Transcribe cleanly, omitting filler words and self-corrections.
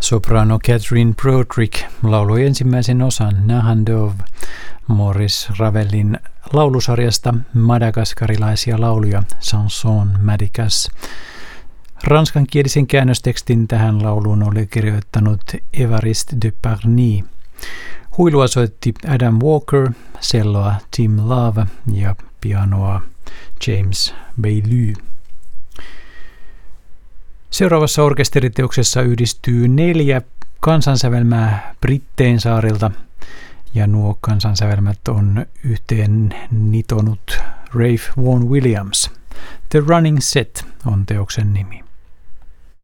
Soprano Catherine Broderick lauloi ensimmäisen osan Nahandov Maurice Ravelin laulusarjasta madagaskarilaisia lauluja Chanson Madicas. Ranskankielisen käännöstekstin tähän lauluun oli kirjoittanut Évariste de Parny. Huilua soitti Adam Walker, celloa Tim Love ja pianoa James Bailey. Seuraavassa orkesteriteoksessa yhdistyy 4 kansansävelmää Brittein saarilta, ja nuo kansansävelmät on yhteen nitonut Ralph Vaughan Williams. The Running Set on teoksen nimi.